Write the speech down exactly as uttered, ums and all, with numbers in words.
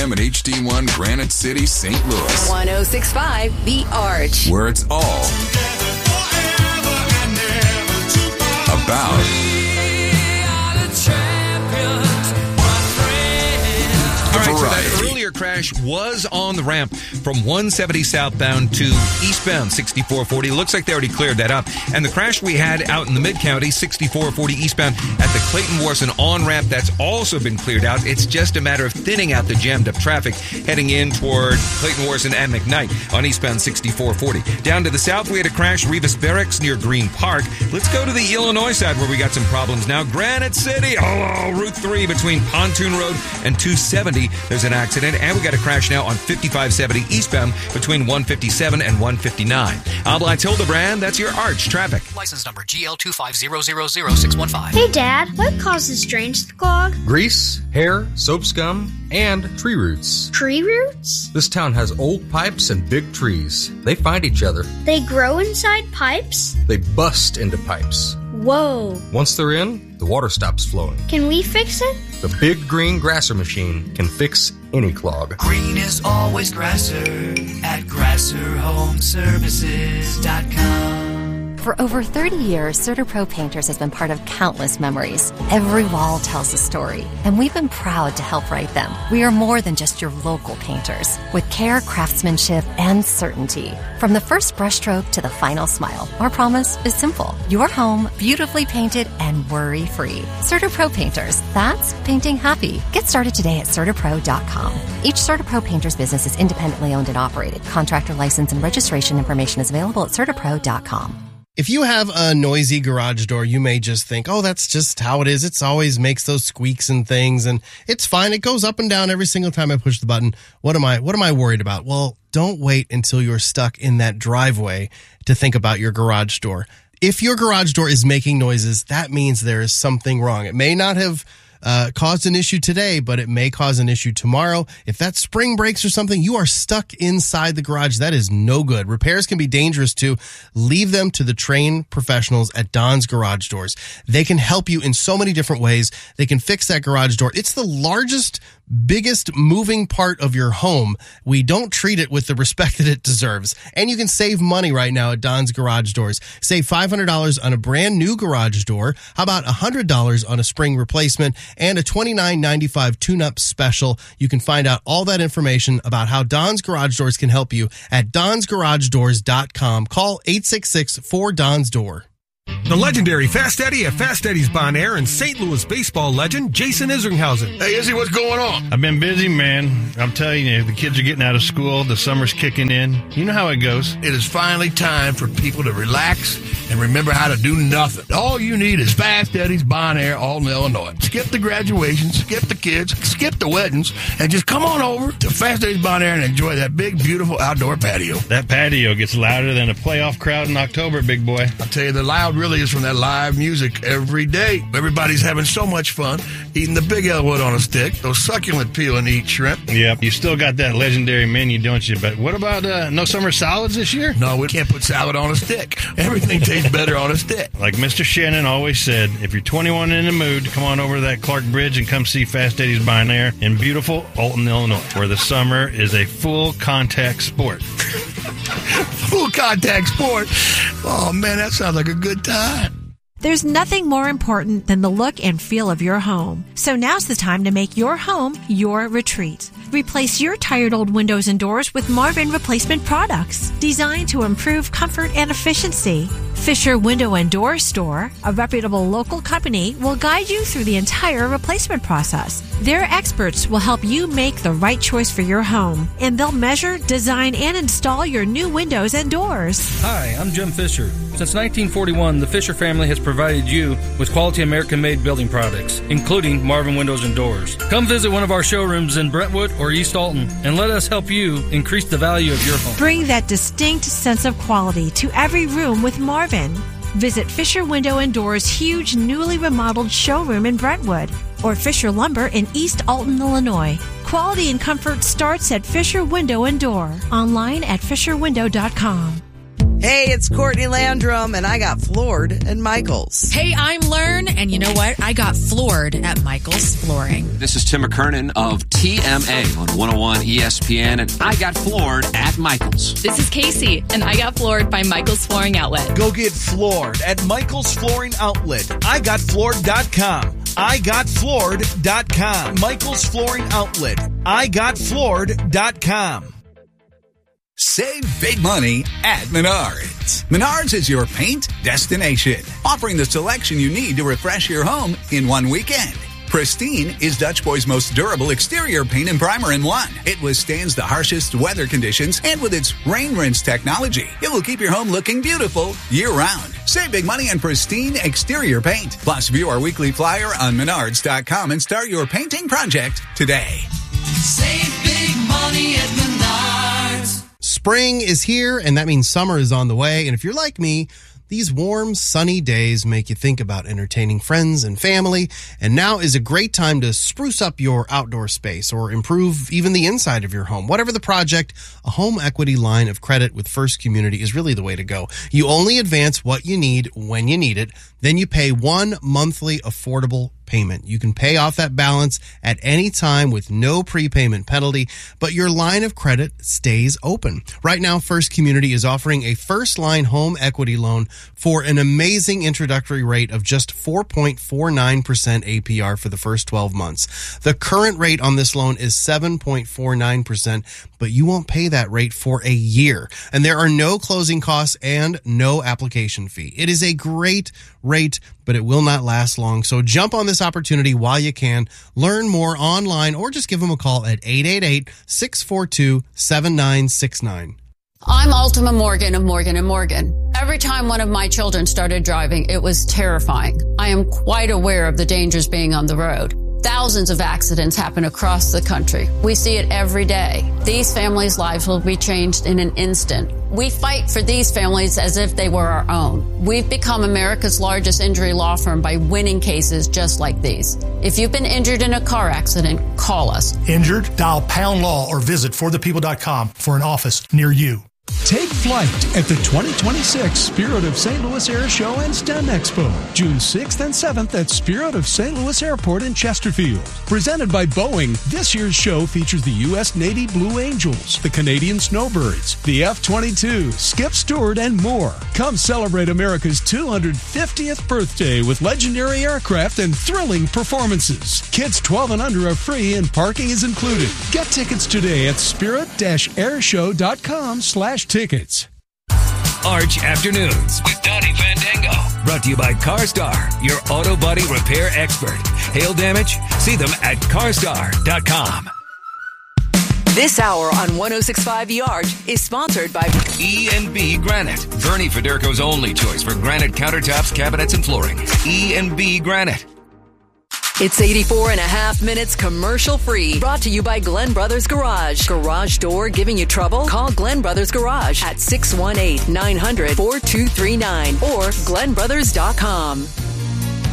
M at H D one Granite City, Saint Louis. one oh six point five The Arch. Where it's all about All right, so that earlier crash was on the ramp from one seventy southbound to eastbound sixty-four forty. Looks like they already cleared that up. And the crash we had out in the mid-county, sixty-four forty eastbound at the Clayton-Warson on-ramp, that's also been cleared out. It's just a matter of thinning out the jammed-up traffic heading in toward Clayton-Warson and McKnight on eastbound sixty-four forty. Down to the south, we had a crash, Revis Barracks near Green Park. Let's go to the Illinois side where we got some problems now. Granite City, oh, Route three between Pontoon Road and two seventy. There's an accident, and we got a crash now on fifty-five seventy eastbound between one fifty-seven and one fifty-nine. I'm Blythe Hildebrand. That's your Arch traffic. License number G L two five zero zero zero six one five. Hey, Dad, what causes drains to clog? Grease, hair, soap scum, and tree roots. Tree roots? This town has old pipes and big trees. They find each other. They grow inside pipes? They bust into pipes. Whoa. Once they're in, the water stops flowing. Can we fix it? The Big Green Grasser machine can fix any clog. Green is always Grasser at grasser home services dot com. For over thirty years, CertaPro Painters has been part of countless memories. Every wall tells a story, and we've been proud to help write them. We are more than just your local painters, with care, craftsmanship, and certainty. From the first brushstroke to the final smile, our promise is simple. Your home, beautifully painted and worry-free. CertaPro Painters, that's painting happy. Get started today at Certa Pro dot com. Each CertaPro Painters business is independently owned and operated. Contractor license and registration information is available at Certa Pro dot com. If you have a noisy garage door, you may just think, oh, that's just how it is. It's always makes those squeaks and things, and it's fine. It goes up and down every single time I push the button. What am I, what am I worried about? Well, don't wait until you're stuck in that driveway to think about your garage door. If your garage door is making noises, that means there is something wrong. It may not have Uh, caused an issue today, but it may cause an issue tomorrow. If that spring breaks or something, you are stuck inside the garage. That is no good. Repairs can be dangerous too. Leave them to the trained professionals at Don's Garage Doors. They can help you in so many different ways. They can fix that garage door. It's the largest, biggest moving part of your home. We don't treat it with the respect that it deserves. And you can save money right now at Don's Garage Doors. Save five hundred dollars on a brand new garage door. How about one hundred dollars on a spring replacement and a twenty-nine ninety-five tune-up special? You can find out all that information about how Don's Garage Doors can help you at Dons Garage Doors dot com. Call eight six six four D O N S door. The legendary Fast Eddie at Fast Eddie's Bon Air and Saint Louis baseball legend Jason Isringhausen. Hey, Izzy, what's going on? I've been busy, man. I'm telling you, the kids are getting out of school. The summer's kicking in. You know how it goes. It is finally time for people to relax and remember how to do nothing. All you need is Fast Eddie's Bon Air, Alton, Illinois. Skip the graduations, skip the kids, skip the weddings, and just come on over to Fast Eddie's Bon Air and enjoy that big, beautiful outdoor patio. That patio gets louder than a playoff crowd in October, big boy. I'll tell you, the loud really is from that live music every day. Everybody's having so much fun eating the Big Elwood on a stick, those succulent peel and eat shrimp. Yep, you still got that legendary menu, don't you? But what about uh, no summer salads this year? No, we can't put salad on a stick. Everything tastes better on a stick. Like Mister Shannon always said, if you're twenty-one and in the mood, come on over to that Clark Bridge and come see Fast Eddie's Bon Air in beautiful Alton, Illinois, where the summer is a full contact sport. Full contact sport? Oh, man, that sounds like a good time. There's nothing more important than the look and feel of your home. So now's the time to make your home your retreat. Replace your tired old windows and doors with Marvin replacement products designed to improve comfort and efficiency. Fisher Window and Door Store, a reputable local company, will guide you through the entire replacement process. Their experts will help you make the right choice for your home, and they'll measure, design, and install your new windows and doors. Hi, I'm Jim Fisher. Since nineteen forty-one, the Fisher family has provided you with quality American-made building products, including Marvin Windows and Doors. Come visit one of our showrooms in Brentwood or East Alton, and let us help you increase the value of your home. Bring that distinct sense of quality to every room with Marvin. Visit Fisher Window and Doors' huge newly remodeled showroom in Brentwood or Fisher Lumber in East Alton, Illinois. Quality and comfort starts at Fisher Window and Door. Online at fisher window dot com. Hey, it's Courtney Landrum, and I got floored at Michael's. Hey, I'm Learn, and you know what? I got floored at Michael's Flooring. This is Tim McKernan of T M A on one oh one E S P N, and I got floored at Michael's. This is Casey, and I got floored by Michael's Flooring Outlet. Go get floored at Michael's Flooring Outlet. I got floored dot com. I got floored dot com. Michael's Flooring Outlet. I got floored dot com. Save big money at Menards. Menards is your paint destination, offering the selection you need to refresh your home in one weekend. Pristine is Dutch Boy's most durable exterior paint and primer in one. It withstands the harshest weather conditions, and with its rain rinse technology, it will keep your home looking beautiful year-round. Save big money on Pristine exterior paint. Plus, view our weekly flyer on Menards dot com and start your painting project today. Save big money at Menards. Spring is here, and that means summer is on the way. And if you're like me, these warm, sunny days make you think about entertaining friends and family, and now is a great time to spruce up your outdoor space or improve even the inside of your home. Whatever the project, a home equity line of credit with First Community is really the way to go. You only advance what you need when you need it, then you pay one monthly affordable payment. You can pay off that balance at any time with no prepayment penalty, but your line of credit stays open. Right now, First Community is offering a first line home equity loan for an amazing introductory rate of just four point four nine percent A P R for the first twelve months. The current rate on this loan is seven point four nine percent, but you won't pay that rate for a year. And there are no closing costs and no application fee. It is a great rate, but it will not last long. So jump on this opportunity while you can. Learn more online or just give them a call at eight eight eight, six four two, seven nine six nine. I'm Ultima Morgan of Morgan and Morgan. Every time one of my children started driving, it was terrifying. I am quite aware of the dangers being on the road. Thousands of accidents happen across the country. We see it every day. These families' lives will be changed in an instant. We fight for these families as if they were our own. We've become America's largest injury law firm by winning cases just like these. If you've been injured in a car accident, call us. Injured? Dial pound law or visit for the people dot com for an office near you. Take flight at the twenty twenty-six Spirit of Saint Louis Air Show and STEM Expo, June sixth and seventh at Spirit of Saint Louis Airport in Chesterfield. Presented by Boeing, this year's show features the U S Navy Blue Angels, the Canadian Snowbirds, the F twenty-two, Skip Stewart, and more. Come celebrate America's two hundred fiftieth birthday with legendary aircraft and thrilling performances. Kids twelve and under are free and parking is included. Get tickets today at spirit dash airshow dot com slash tickets. Arch Afternoons with Donnie Fandango. Brought to you by CarStar, your auto body repair expert. Hail damage? See them at car star dot com. This hour on one oh six point five The Arch is sponsored by E and B Granite. Vernie Federko's only choice for granite countertops, cabinets, and flooring. E and B Granite. It's eighty-four and a half minutes commercial free. Brought to you by Glenn Brothers Garage. Garage door giving you trouble? Call Glenn Brothers Garage at six one eight, nine hundred, four two three nine or glenn brothers dot com.